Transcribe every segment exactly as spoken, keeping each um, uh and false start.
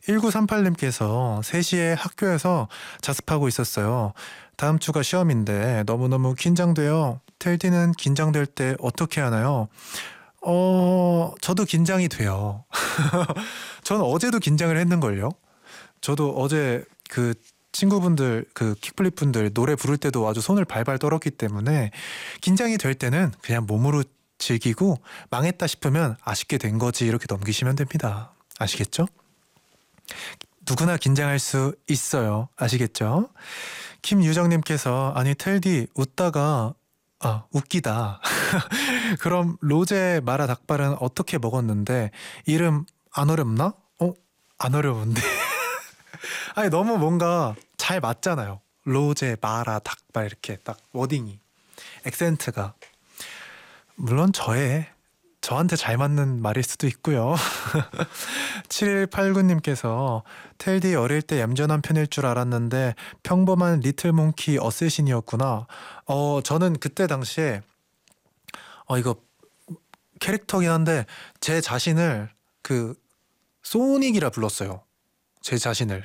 일구삼팔님께서 세 시에 학교에서 자습하고 있었어요. 다음 주가 시험인데 너무너무 긴장돼요. 텔디는 긴장될 때 어떻게 하나요? 어, 저도 긴장이 돼요. 저는 어제도 긴장을 했는걸요. 저도 어제 그 친구분들, 그 킥플립 분들 노래 부를 때도 아주 손을 발발 떨었기 때문에 긴장이 될 때는 그냥 몸으로 즐기고 망했다 싶으면 아쉽게 된 거지 이렇게 넘기시면 됩니다. 아시겠죠? 누구나 긴장할 수 있어요. 아시겠죠? 김유정님께서 아니 텔디 웃다가 아 웃기다. 그럼 로제 마라 닭발은 어떻게 먹었는데 이름 안 어렵나? 어? 안 어려운데. 아니 너무 뭔가 잘 맞잖아요. 로제 마라 닭발 이렇게 딱 워딩이 액센트가 물론 저의 저한테 잘 맞는 말일 수도 있고요. 칠일팔구님께서 텔디 어릴 때 얌전한 편일 줄 알았는데 평범한 리틀몽키 어쌔신이었구나. 어 저는 그때 당시에 어 이거 캐릭터긴 한데 제 자신을 그 소닉이라 불렀어요. 제 자신을.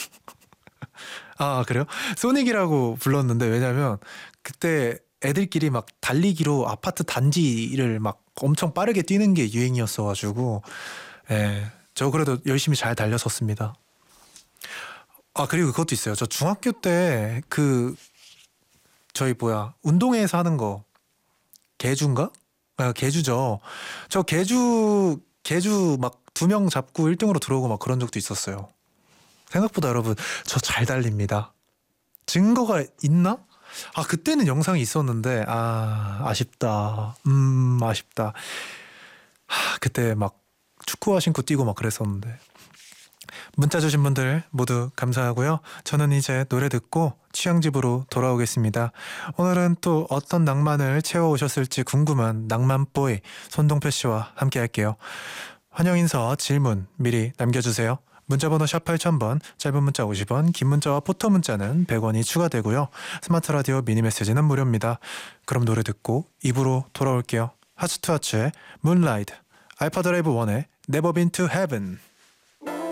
아 그래요? 소닉이라고 불렀는데 왜냐면 그때 애들끼리 막 달리기로 아파트 단지를 막 엄청 빠르게 뛰는 게 유행이었어가지고 예, 저 그래도 열심히 잘 달렸었습니다. 아 그리고 그것도 있어요. 저 중학교 때 그 저희 뭐야 운동회에서 하는 거 계주인가? 아 계주죠. 저 계주 계주 막 두 명 잡고 일 등으로 들어오고 막 그런 적도 있었어요. 생각보다 여러분 저 잘 달립니다. 증거가 있나? 아 그때는 영상이 있었는데 아 아쉽다. 음 아쉽다. 하, 그때 막 축구화 신고 뛰고 막 그랬었는데. 문자 주신 분들 모두 감사하고요. 저는 이제 노래 듣고 취향집으로 돌아오겠습니다. 오늘은 또 어떤 낭만을 채워오셨을지 궁금한 낭만보이 손동표 씨와 함께 할게요. 환영 인사 질문 미리 남겨주세요. 문자번호 샵 팔천 번, 짧은 문자 오십 원, 긴 문자와 포토 문자는 백 원이 추가되고요. 스마트 라디오 미니 메시지는 무료입니다. 그럼 노래 듣고 이 부로 돌아올게요. 하츠투하츠의 Moonlight, 알파드라이브 원의 Never Been to Heaven.